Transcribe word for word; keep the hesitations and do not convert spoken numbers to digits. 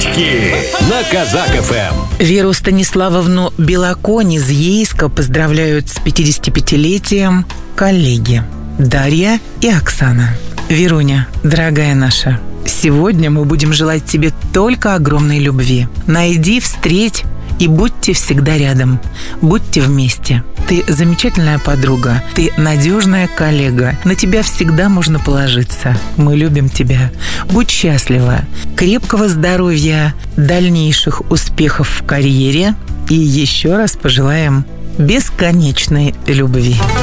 Девочки на Казак эф эм. Веру Станиславовну Белоконь из Ейска поздравляют с пятидесятипятилетием коллеги Дарья и Оксана. Веруня, дорогая наша, сегодня мы будем желать тебе только огромной любви. Найди, встреть и будьте всегда рядом. Будьте вместе. Ты замечательная подруга, ты надежная коллега. На тебя всегда можно положиться. Мы любим тебя. Будь счастлива. Крепкого здоровья, дальнейших успехов в карьере и еще раз пожелаем бесконечной любви.